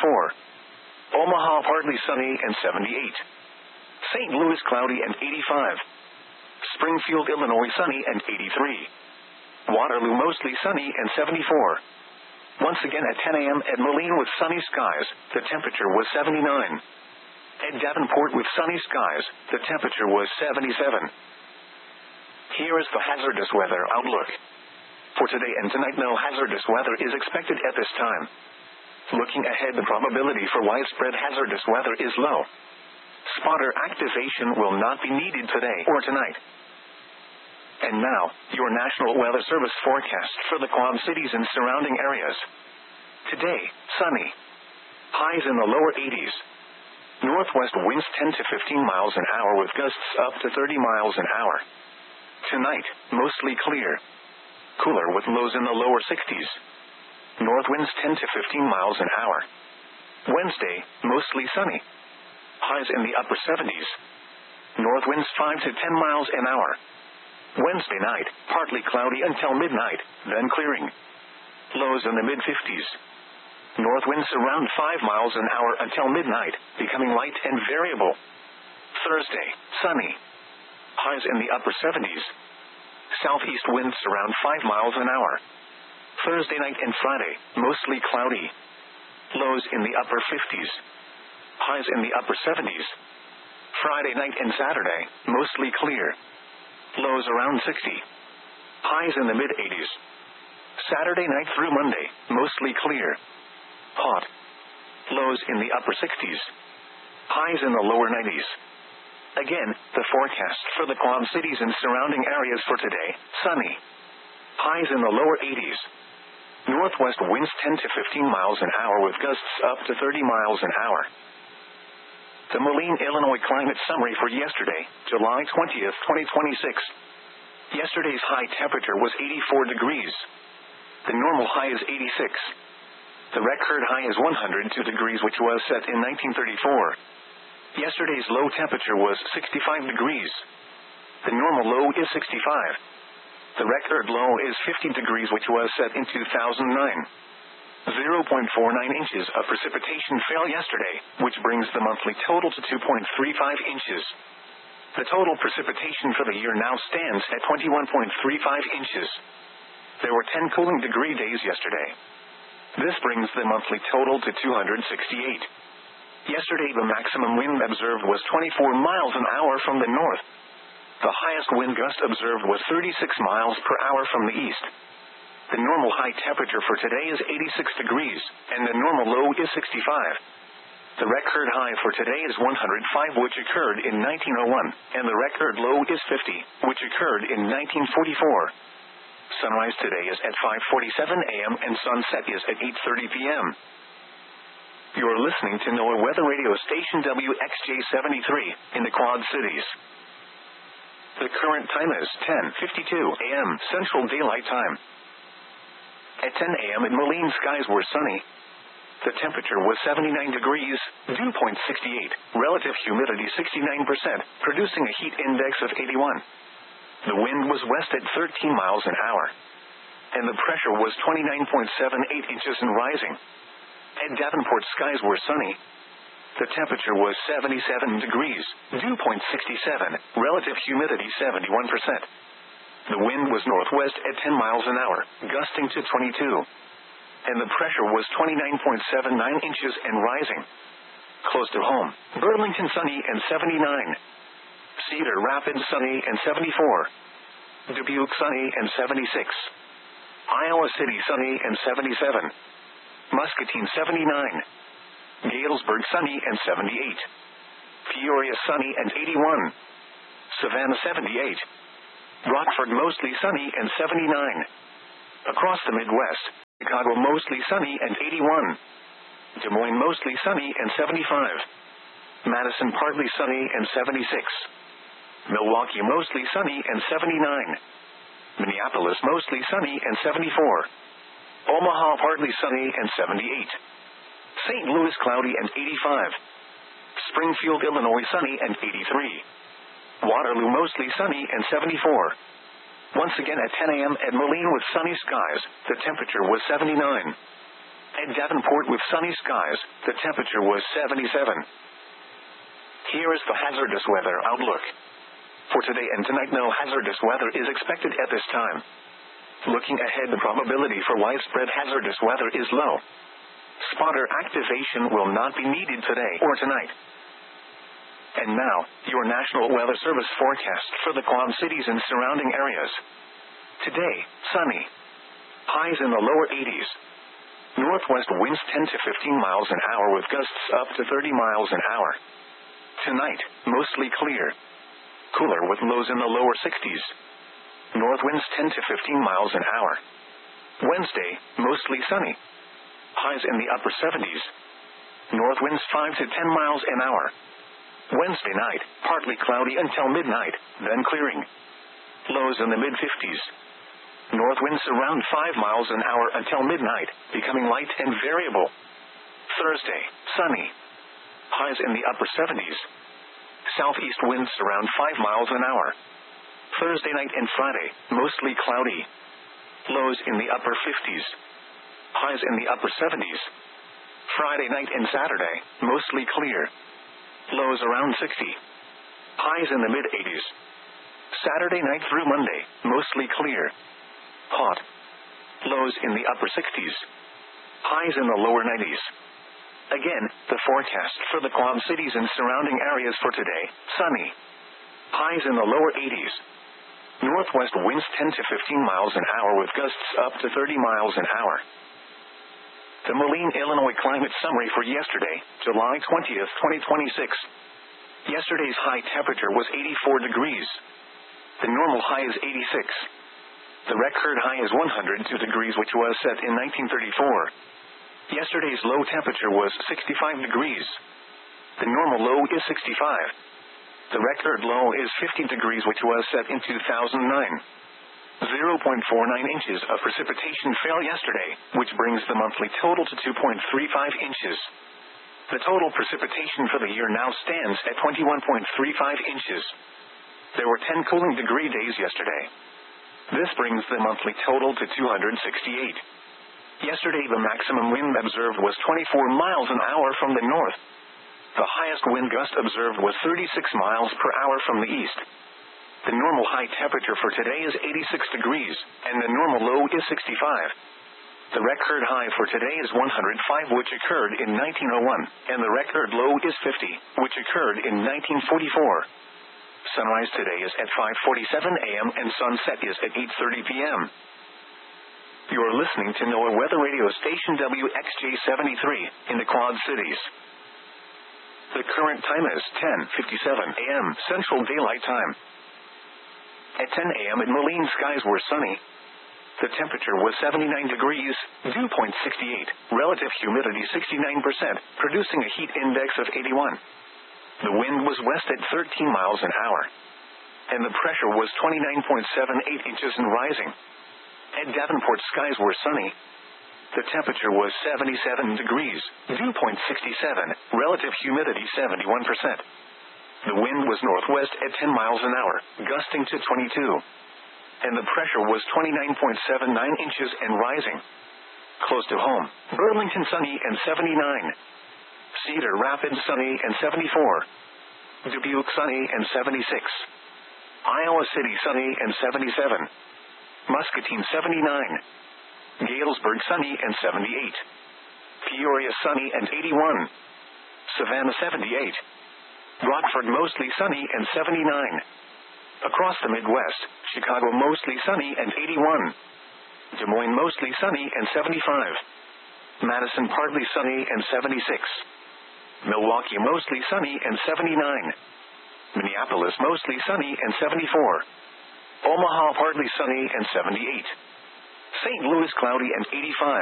74. Omaha partly sunny and 78. St. Louis cloudy and 85. Springfield, Illinois sunny and 83. Waterloo mostly sunny and 74. Once again at 10 a.m. at Moline with sunny skies, the temperature was 79. At Davenport with sunny skies, the temperature was 77. Here is the hazardous weather outlook. For today and tonight, no hazardous weather is expected at this time. Looking ahead, the probability for widespread hazardous weather is low. Spotter activation will not be needed today or tonight. And now, your National Weather Service forecast for the Quad Cities and surrounding areas. Today, sunny. Highs in the lower 80s. Northwest winds 10 to 15 miles an hour with gusts up to 30 miles an hour. Tonight, mostly clear. Cooler with lows in the lower 60s. North winds 10 to 15 miles an hour. Wednesday, mostly sunny. Highs in the upper 70s. North winds 5 to 10 miles an hour. Wednesday night, partly cloudy until midnight, then clearing. Lows in the mid-50s. North winds around 5 miles an hour until midnight, becoming light and variable. Thursday, sunny. Highs in the upper 70s. Southeast winds around 5 miles an hour. Thursday night and Friday, mostly cloudy. Lows in the upper 50s. Highs in the upper 70s. Friday night and Saturday, mostly clear. Lows around 60. Highs in the mid-80s. Saturday night through Monday, mostly clear. Hot. Lows in the upper 60s. Highs in the lower 90s. Again, the forecast for the Quad Cities and surrounding areas for today, sunny. Highs in the lower 80s. Northwest winds 10 to 15 miles an hour with gusts up to 30 miles an hour. The Moline, Illinois climate summary for yesterday, July 20th, 2026. Yesterday's high temperature was 84 degrees. The normal high is 86. The record high is 102 degrees, which was set in 1934. Yesterday's low temperature was 65 degrees. The normal low is 65. The record low is 50 degrees, which was set in 2009. 0.49 inches of precipitation fell yesterday, which brings the monthly total to 2.35 inches. The total precipitation for the year now stands at 21.35 inches. There were 10 cooling degree days yesterday. This brings the monthly total to 268. Yesterday, the maximum wind observed was 24 miles an hour from the north. The highest wind gust observed was 36 miles per hour from the east. The normal high temperature for today is 86 degrees, and the normal low is 65. The record high for today is 105, which occurred in 1901, and the record low is 50, which occurred in 1944. Sunrise today is at 5:47 a.m. and sunset is at 8:30 p.m. You're listening to NOAA Weather Radio Station WXJ73 in the Quad Cities. The current time is 10:52 a.m. Central Daylight Time. At 10 a.m. in Moline, skies were sunny. The temperature was 79 degrees, dew point 68, relative humidity 69%, producing a heat index of 81. The wind was west at 13 miles an hour. And the pressure was 29.78 inches and rising. At Davenport, skies were sunny. The temperature was 77 degrees, dew point 67, relative humidity 71%. The wind was northwest at 10 miles an hour, gusting to 22. And the pressure was 29.79 inches and rising. Close to home, Burlington sunny and 79. Cedar Rapids sunny and 74. Dubuque sunny and 76. Iowa City sunny and 77. Muscatine 79. Galesburg sunny and 78. Peoria sunny and 81. Savannah 78. Rockford mostly sunny and 79. Across the Midwest, Chicago mostly sunny and 81. Des Moines mostly sunny and 75. Madison partly sunny and 76. Milwaukee mostly sunny and 79. Minneapolis mostly sunny and 74. Omaha partly sunny and 78. St. Louis cloudy and 85. Springfield, Illinois sunny and 83. Waterloo mostly sunny and 74. Once again at 10 a.m. at Moline with sunny skies, the temperature was 79. At Davenport with sunny skies, the temperature was 77. Here is the hazardous weather outlook. For today and tonight, no hazardous weather is expected at this time. Looking ahead, the probability for widespread hazardous weather is low. Spotter activation will not be needed today or tonight. And now, your National Weather Service forecast for the Quad Cities and surrounding areas. Today, sunny. Highs in the lower 80s. Northwest winds 10 to 15 miles an hour with gusts up to 30 miles an hour. Tonight, mostly clear. Cooler with lows in the lower 60s. North winds 10 to 15 miles an hour. Wednesday, mostly sunny. Highs in the upper 70s. North winds 5 to 10 miles an hour. Wednesday night, partly cloudy until midnight, then clearing. Lows in the mid-50s. North winds around 5 miles an hour until midnight, becoming light and variable. Thursday, sunny. Highs in the upper 70s. Southeast winds around 5 miles an hour. Thursday night and Friday, mostly cloudy. Lows in the upper 50s. Highs in the upper 70s. Friday night and Saturday, mostly clear. Lows around 60. Highs in the mid-80s. Saturday night through Monday, mostly clear. Hot. Lows in the upper 60s. Highs in the lower 90s. Again, the forecast for the Quad Cities and surrounding areas for today, sunny. Highs in the lower 80s. Northwest winds 10 to 15 miles an hour with gusts up to 30 miles an hour. The Moline, Illinois climate summary for yesterday, July 20th, 2026. Yesterday's high temperature was 84 degrees. The normal high is 86. The record high is 102 degrees, which was set in 1934. Yesterday's low temperature was 65 degrees. The normal low is 65. The record low is 50 degrees, which was set in 2009. 0.49 inches of precipitation fell yesterday, which brings the monthly total to 2.35 inches. The total precipitation for the year now stands at 21.35 inches. There were 10 cooling degree days yesterday. This brings the monthly total to 268. Yesterday, the maximum wind observed was 24 miles an hour from the north. The highest wind gust observed was 36 miles per hour from the east. The normal high temperature for today is 86 degrees, and the normal low is 65. The record high for today is 105, which occurred in 1901, and the record low is 50, which occurred in 1944. Sunrise today is at 5:47 a.m. and sunset is at 8:30 p.m. You are listening to NOAA Weather Radio Station WXJ73 in the Quad Cities. The current time is 10:57 a.m. Central Daylight Time. At 10 a.m. at Moline, skies were sunny. The temperature was 79 degrees, dew point 68, relative humidity 69%, producing a heat index of 81. The wind was west at 13 miles an hour. And the pressure was 29.78 inches and rising. At Davenport, skies were sunny. The temperature was 77 degrees, dew point 67, relative humidity 71%. The wind was northwest at 10 miles an hour, gusting to 22. And the pressure was 29.79 inches and rising. Close to home, Burlington sunny and 79. Cedar Rapids sunny and 74. Dubuque sunny and 76. Iowa City sunny and 77. Muscatine 79. Galesburg sunny and 78. Peoria sunny and 81. Savannah 78. Rockford mostly sunny and 79. Across the Midwest, Chicago mostly sunny and 81. Des Moines mostly sunny and 75. Madison partly sunny and 76. Milwaukee mostly sunny and 79. Minneapolis mostly sunny and 74. Omaha partly sunny and 78. St. Louis cloudy and 85.